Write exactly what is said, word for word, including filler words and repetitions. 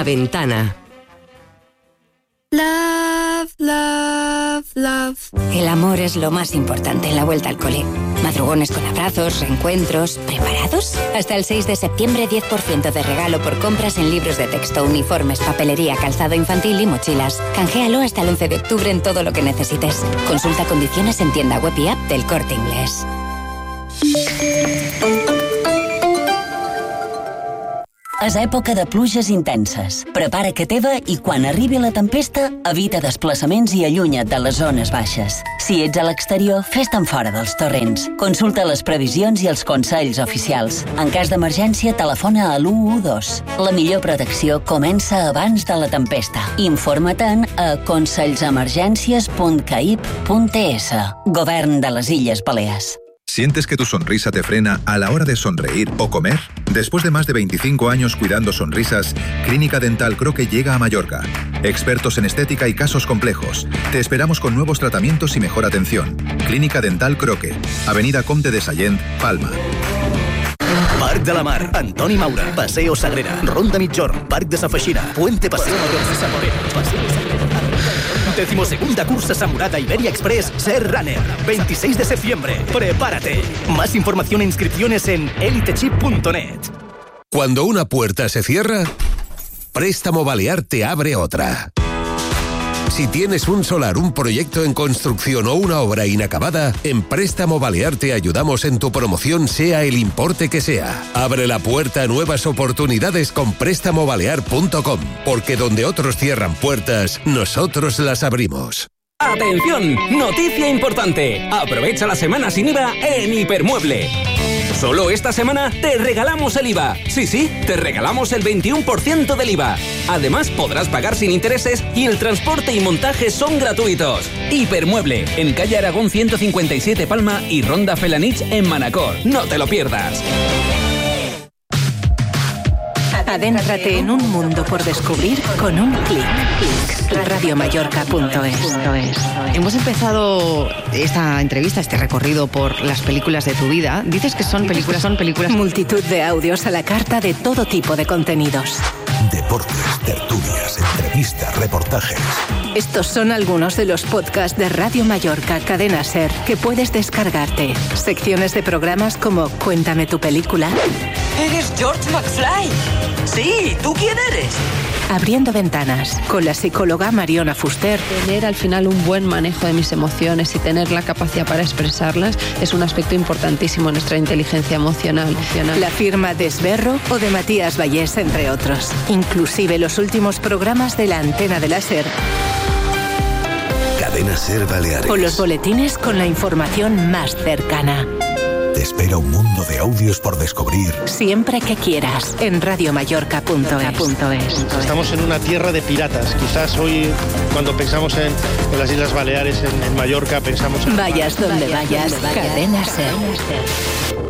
La Ventana. Love, love, love. El amor es lo más importante en la vuelta al cole. Madrugones con abrazos, reencuentros. ¿Preparados? Hasta el seis de septiembre, diez por ciento de regalo por compras en libros de texto, uniformes, papelería, calzado infantil y mochilas. Canjéalo hasta el once de octubre en todo lo que necesites. Consulta condiciones en tienda web y app del Corte Inglés. És època de pluges intenses. Prepara que teva i quan arribi la tempesta, evita desplaçaments i allunya't de les zones baixes. Si ets a l'exterior, fes-te'n fora dels torrents. Consulta les previsions i els consells oficials. En cas d'emergència, telefona a l'u u dos. La millor protecció comença abans de la tempesta. Informa-te'n a consellsemergències punt caip punt es. Govern de les Illes Balears. ¿Sientes que tu sonrisa te frena a la hora de sonreír o comer? Después de más de veinticinco años cuidando sonrisas, Clínica Dental Croque llega a Mallorca. Expertos en estética y casos complejos. Te esperamos con nuevos tratamientos y mejor atención. Clínica Dental Croque. Avenida Comte de Sallent, Palma. Parc de la Mar, Antoni Maura, Paseo Sagrera, Ronda Mitjorn, Parc de Sa Feixina, Puente Paseo Marrón, Zamoreno, Paseo Sagrera. Decimosegunda cursa Samurada Iberia Express Ser Runner, veintiséis de septiembre. Prepárate. Más información e inscripciones en elitechip punto net. Cuando una puerta se cierra, Préstamo Balear te abre otra. Si tienes un solar, un proyecto en construcción o una obra inacabada, en Préstamo Balear te ayudamos en tu promoción, sea el importe que sea. Abre la puerta a nuevas oportunidades con préstamo balear punto com, porque donde otros cierran puertas, nosotros las abrimos. ¡Atención! ¡Noticia importante! Aprovecha la semana sin I V A en Hipermueble. Solo esta semana te regalamos el I V A. Sí, sí, te regalamos el veintiuno por ciento del I V A. Además, podrás pagar sin intereses y el transporte y montaje son gratuitos. Hipermueble, en calle Aragón ciento cincuenta y siete Palma y Ronda Felanich en Manacor. No te lo pierdas. Adéntrate en un mundo por descubrir con un clic. radio mallorca punto es. Hemos empezado esta entrevista, este recorrido por las películas de tu vida. Dices que son películas, son películas... Multitud de audios a la carta de todo tipo de contenidos. Deportes, tertulias, entrevistas, reportajes. Estos son algunos de los podcasts de Radio Mallorca Cadena Ser que puedes descargarte. Secciones de programas como Cuéntame tu película. ¡Eres George McFly! Sí, ¿tú quién eres? Abriendo ventanas, con la psicóloga Mariona Fuster. Tener al final un buen manejo de mis emociones y tener la capacidad para expresarlas es un aspecto importantísimo en nuestra inteligencia emocional. La firma de Esberro o de Matías Vallés, entre otros. Inclusive los últimos programas de la Antena de la Ser. Cadena Ser Baleares. O los boletines con la información más cercana. Te espera un mundo de audios por descubrir. Siempre que quieras, en radio mallorca punto es. Estamos en una tierra de piratas. Quizás hoy, cuando pensamos en, en las Islas Baleares, en, en Mallorca, pensamos en... Vayas donde vayas, Cadena Ser.